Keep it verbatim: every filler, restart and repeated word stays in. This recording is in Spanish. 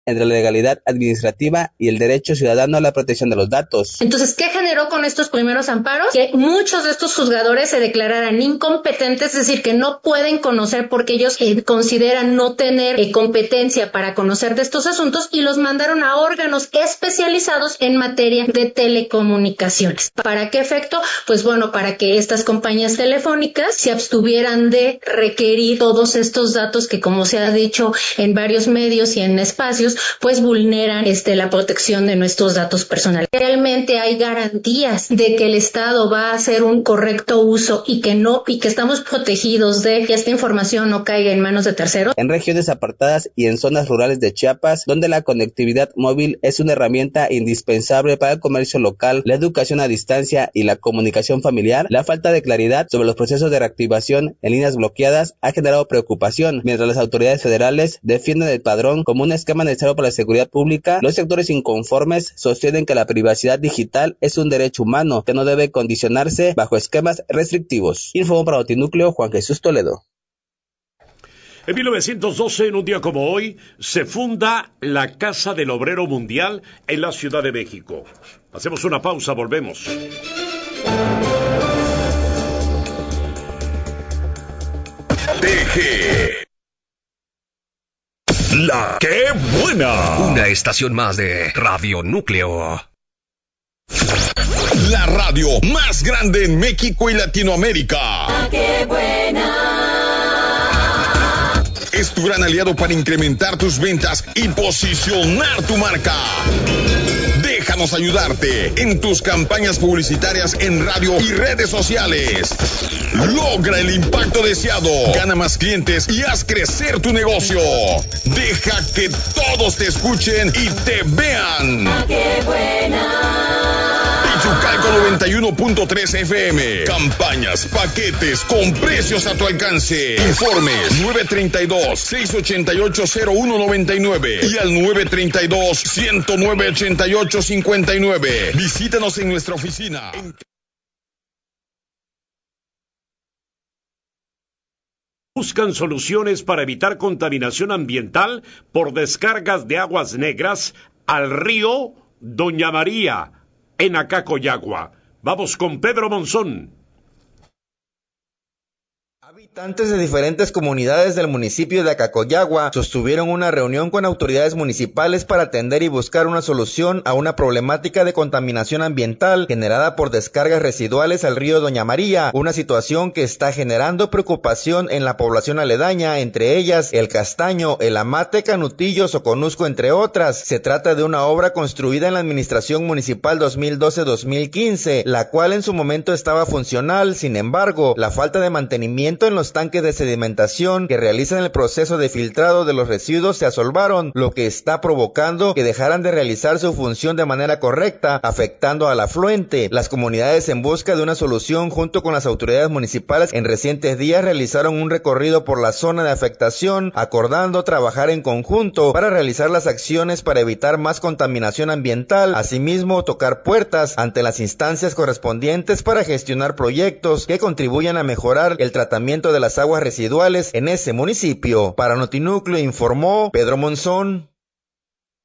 entre la legalidad administrativa y el derecho ciudadano a la protección de los datos. Entonces, ¿qué generó con estos primeros amparos? Que muchos de estos juzgadores se declararan incompetentes, es decir, que no pueden conocer porque ellos eh, consideran no tener eh, competencia para conocer de estos asuntos y los mandaron a órganos especializados en materia de telecomunicaciones. ¿Para qué efecto? Pues bueno, para que estas compañías telefónicas se abstuvieran de requerir todos estos datos que, como se ha dicho en varios medios y en espacios, pues vulneran este, la protección de nuestros datos personales. ¿Realmente hay garantías de que el Estado va a hacer un correcto uso y que no, y que estamos protegidos de que esta información no caiga en manos de terceros? En regiones apartadas y en zonas rurales de Chiapas, donde la conectividad móvil es una herramienta indispensable para el comercio local, la educación a distancia y la comunicación familiar, la falta de claridad sobre los procesos de reactivación en líneas bloqueadas ha generado preocupación. Mientras las autoridades federales defienden el padrón como un esquema necesario para la seguridad pública, los sectores inconformes sostienen que la privacidad digital es un derecho humano que no debe condicionarse bajo esquemas restrictivos. Informó para Notinúcleo Juan Jesús Toledo. En mil novecientos doce, en un día como hoy, se funda la Casa del Obrero Mundial en la Ciudad de México. Hacemos una pausa, volvemos. D G La ¡Qué buena! Una estación más de Radio Núcleo. La radio más grande en México y Latinoamérica. ¡La ¡Qué buena! Es tu gran aliado para incrementar tus ventas y posicionar tu marca. Déjanos ayudarte en tus campañas publicitarias en radio y redes sociales. Logra el impacto deseado, gana más clientes y haz crecer tu negocio. Deja que todos te escuchen y te vean. ¡Ah, qué buena! Pichucalco noventa y uno punto tres F M. Campañas, paquetes con precios a tu alcance. Informes nueve tres dos, seis ocho ocho, cero uno nueve nueve y al nueve tres dos, uno cero nueve, ocho ocho cinco nueve. Visítanos en nuestra oficina. Buscan soluciones para evitar contaminación ambiental por descargas de aguas negras al río Doña María, en Acacoyagua. Vamos con Pedro Monzón. Habitantes de diferentes comunidades del municipio de Acacoyagua sostuvieron una reunión con autoridades municipales para atender y buscar una solución a una problemática de contaminación ambiental generada por descargas residuales al río Doña María, una situación que está generando preocupación en la población aledaña, entre ellas El Castaño, El Amate, Canutillo, Soconusco, entre otras. Se trata de una obra construida en la administración municipal dos mil doce dos mil quince, la cual en su momento estaba funcional. Sin embargo, la falta de mantenimiento en los tanques de sedimentación que realizan el proceso de filtrado de los residuos se asolvaron, lo que está provocando que dejaran de realizar su función de manera correcta, afectando al afluente. Las comunidades, en busca de una solución junto con las autoridades municipales, en recientes días realizaron un recorrido por la zona de afectación, acordando trabajar en conjunto para realizar las acciones para evitar más contaminación ambiental, asimismo tocar puertas ante las instancias correspondientes para gestionar proyectos que contribuyan a mejorar el tratamiento de las aguas residuales en ese municipio. Para Notinúcleo informó Pedro Monzón.